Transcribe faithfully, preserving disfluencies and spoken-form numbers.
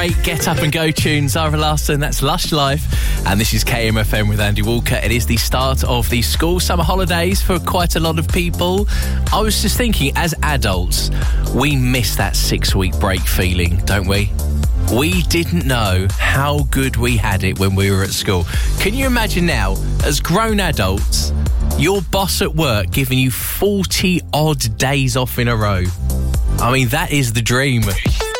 great get up and go tunes are everlasting. That's Lush Life, and this is K M F M with Andy Walker. It is the start of the school summer holidays for quite a lot of people. I was just thinking, as adults, we miss that six-week break feeling, don't we? We didn't know how good we had it when we were at school. Can you imagine now, as grown adults, your boss at work giving you forty odd days off in a row? I mean, that is the dream.